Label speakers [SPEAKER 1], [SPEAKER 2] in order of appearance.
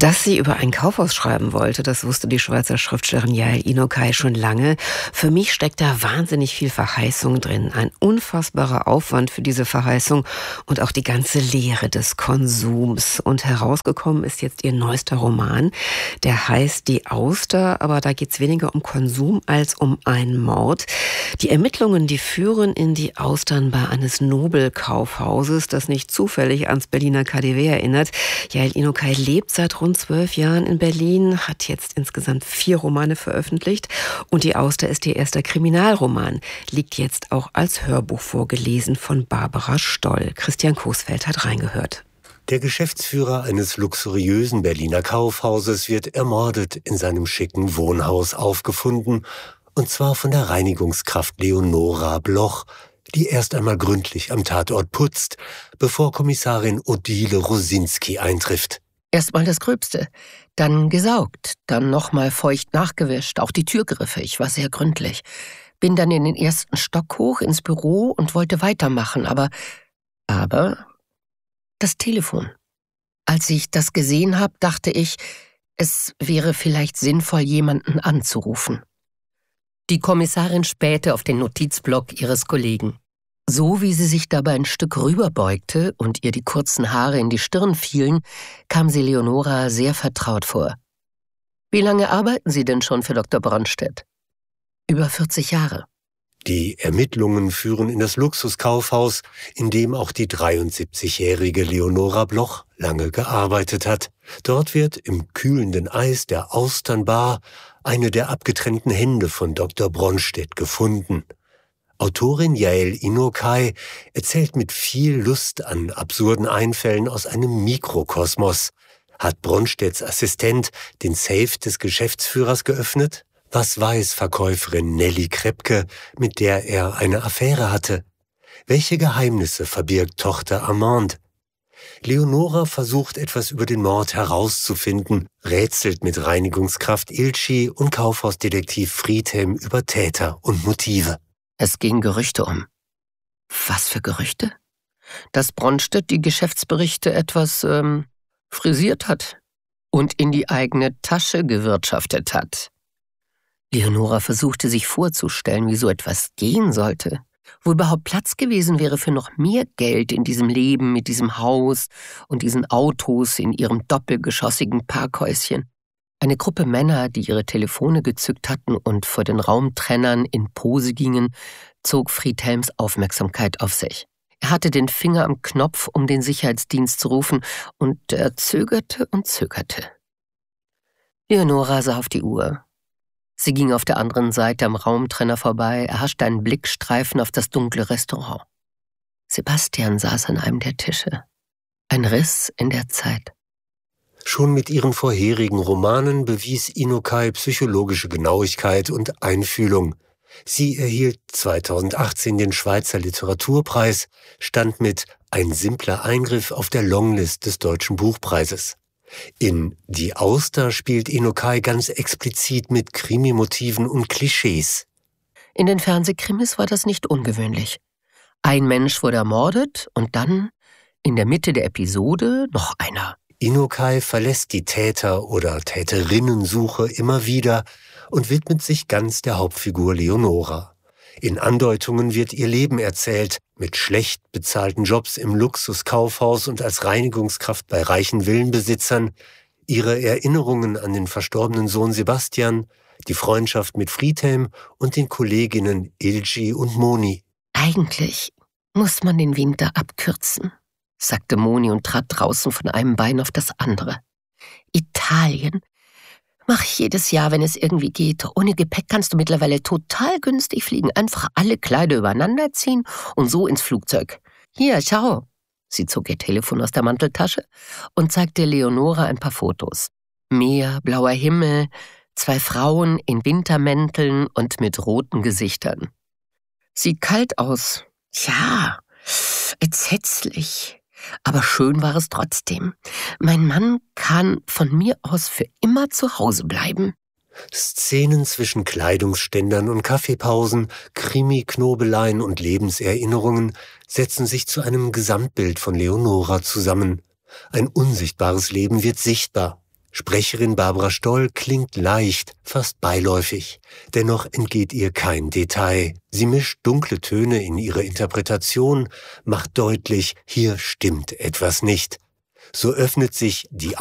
[SPEAKER 1] Dass sie über ein Kaufhaus schreiben wollte, das wusste die Schweizer Schriftstellerin Yael Inokai schon lange. Für mich steckt da wahnsinnig viel Verheißung drin. Ein unfassbarer Aufwand für diese Verheißung und auch die ganze Lehre des Konsums. Und herausgekommen ist jetzt ihr neuester Roman. Der heißt Die Auster, aber da geht es weniger um Konsum als um einen Mord. Die Ermittlungen, die führen in die Austernbar eines Nobelkaufhauses, das nicht zufällig ans Berliner KaDeWe erinnert. Yael Inokai lebt seit rund 12 Jahren in Berlin, hat jetzt insgesamt 4 Romane veröffentlicht und Die Auster ist ihr erster Kriminalroman, liegt jetzt auch als Hörbuch vorgelesen von Barbara Stoll. Christian Coesfeld hat reingehört.
[SPEAKER 2] Der Geschäftsführer eines luxuriösen Berliner Kaufhauses wird ermordet in seinem schicken Wohnhaus aufgefunden, und zwar von der Reinigungskraft Leonora Bloch, die erst einmal gründlich am Tatort putzt, bevor Kommissarin Odile Rosinski eintrifft.
[SPEAKER 3] Erstmal das Gröbste, dann gesaugt, dann nochmal feucht nachgewischt, auch die Türgriffe, ich war sehr gründlich. Bin dann in den ersten Stock hoch ins Büro und wollte weitermachen, aber das Telefon. Als ich das gesehen habe, dachte ich, es wäre vielleicht sinnvoll, jemanden anzurufen. Die Kommissarin spähte auf den Notizblock ihres Kollegen. So wie sie sich dabei ein Stück rüberbeugte und ihr die kurzen Haare in die Stirn fielen, kam sie Leonora sehr vertraut vor. Wie lange arbeiten Sie denn schon für Dr. Bronstedt? Über 40 Jahre.
[SPEAKER 2] Die Ermittlungen führen in das Luxuskaufhaus, in dem auch die 73-jährige Leonora Bloch lange gearbeitet hat. Dort wird im kühlenden Eis der Austernbar eine der abgetrennten Hände von Dr. Bronstedt gefunden. Autorin Yael Inokai erzählt mit viel Lust an absurden Einfällen aus einem Mikrokosmos. Hat Bronstedts Assistent den Safe des Geschäftsführers geöffnet? Was weiß Verkäuferin Nelly Krepke, mit der er eine Affäre hatte? Welche Geheimnisse verbirgt Tochter Amande? Leonora versucht etwas über den Mord herauszufinden, rätselt mit Reinigungskraft Ilchi und Kaufhausdetektiv Friedhelm über Täter und Motive.
[SPEAKER 3] Es gingen Gerüchte um. Was für Gerüchte? Dass Bronstedt die Geschäftsberichte etwas frisiert hat und in die eigene Tasche gewirtschaftet hat. Leonora versuchte sich vorzustellen, wie so etwas gehen sollte. Wo überhaupt Platz gewesen wäre für noch mehr Geld in diesem Leben mit diesem Haus und diesen Autos in ihrem doppelgeschossigen Parkhäuschen. Eine Gruppe Männer, die ihre Telefone gezückt hatten und vor den Raumtrennern in Pose gingen, zog Friedhelms Aufmerksamkeit auf sich. Er hatte den Finger am Knopf, um den Sicherheitsdienst zu rufen, und er zögerte und zögerte. Leonora sah auf die Uhr. Sie ging auf der anderen Seite am Raumtrenner vorbei, erhaschte einen Blickstreifen auf das dunkle Restaurant. Sebastian saß an einem der Tische. Ein Riss in der Zeit.
[SPEAKER 2] Schon mit ihren vorherigen Romanen bewies Inokai psychologische Genauigkeit und Einfühlung. Sie erhielt 2018 den Schweizer Literaturpreis, stand mit Ein simpler Eingriff auf der Longlist des Deutschen Buchpreises. In Die Auster spielt Inokai ganz explizit mit Krimimotiven und Klischees.
[SPEAKER 3] In den Fernsehkrimis war das nicht ungewöhnlich. Ein Mensch wurde ermordet und dann, in der Mitte der Episode, noch einer.
[SPEAKER 2] Inokai verlässt die Täter- oder Täterinnensuche immer wieder und widmet sich ganz der Hauptfigur Leonora. In Andeutungen wird ihr Leben erzählt, mit schlecht bezahlten Jobs im Luxuskaufhaus und als Reinigungskraft bei reichen Villenbesitzern, ihre Erinnerungen an den verstorbenen Sohn Sebastian, die Freundschaft mit Friedhelm und den Kolleginnen Ilgi und Moni.
[SPEAKER 3] Eigentlich muss man den Winter abkürzen, sagte Moni und trat draußen von einem Bein auf das andere. Italien mache ich jedes Jahr, wenn es irgendwie geht. Ohne Gepäck kannst du mittlerweile total günstig fliegen. Einfach alle Kleider übereinander ziehen und so ins Flugzeug. Hier, schau. Sie zog ihr Telefon aus der Manteltasche und zeigte Leonora ein paar Fotos. Meer, blauer Himmel, 2 Frauen in Wintermänteln und mit roten Gesichtern. Sieht kalt aus. Ja, entsetzlich. Aber schön war es trotzdem. Mein Mann kann von mir aus für immer zu Hause bleiben.
[SPEAKER 2] Szenen zwischen Kleidungsständern und Kaffeepausen, Krimi-Knobeleien und Lebenserinnerungen setzen sich zu einem Gesamtbild von Leonora zusammen. Ein unsichtbares Leben wird sichtbar. Sprecherin Barbara Stoll klingt leicht, fast beiläufig. Dennoch entgeht ihr kein Detail. Sie mischt dunkle Töne in ihre Interpretation, macht deutlich, hier stimmt etwas nicht. So öffnet sich die